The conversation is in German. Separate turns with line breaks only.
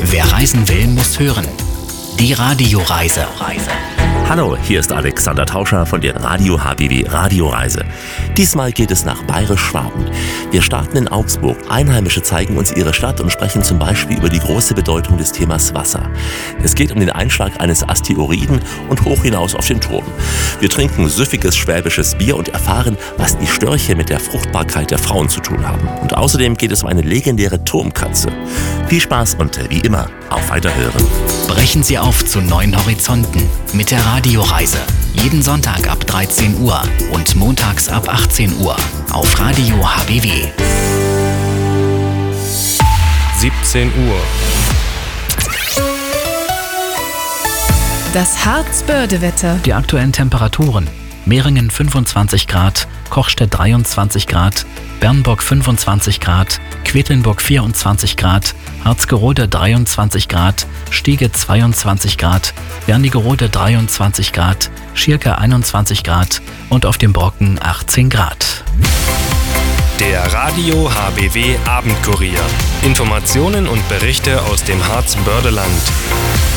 Wer reisen will, muss hören. Die Radioreise.
Hallo, hier ist Alexander Tauscher von der Radio HBW Radioreise. Diesmal geht es nach Bayerisch-Schwaben. Wir starten in Augsburg. Einheimische zeigen uns ihre Stadt und sprechen zum Beispiel über die große Bedeutung des Themas Wasser. Es geht um den Einschlag eines Asteroiden und hoch hinaus auf den Turm. Wir trinken süffiges schwäbisches Bier und erfahren, was die Störche mit der Fruchtbarkeit der Frauen zu tun haben. Und außerdem geht es um eine legendäre Turmkatze. Viel Spaß und wie immer, auf Weiterhören.
Brechen Sie auf zu neuen Horizonten mit der Radioreise. Jeden Sonntag ab 13 Uhr und montags ab 18 Uhr auf Radio HBW.
17 Uhr.
Das Harzbörde-Wetter.
Die aktuellen Temperaturen: Mehringen 25 Grad, Kochstedt 23 Grad, Bernburg 25 Grad, Quedlinburg 24 Grad, Harzgerode 23 Grad, Stiege 22 Grad, Wernigerode 23 Grad, Schierke 21 Grad und auf dem Brocken 18 Grad.
Der Radio HBW Abendkurier. Informationen und Berichte aus dem Harzbördeland.